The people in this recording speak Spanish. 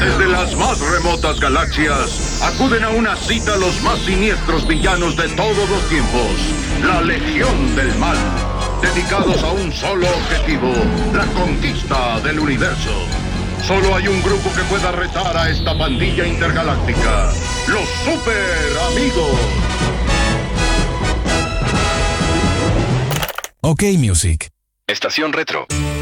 Desde las más remotas galaxias, acuden a una cita los más siniestros villanos de todos los tiempos, la Legión del Mal, dedicados a un solo objetivo, la conquista del universo. Solo hay un grupo que pueda retar a esta pandilla intergaláctica, los Super Amigos. OK Music. Estación Retro.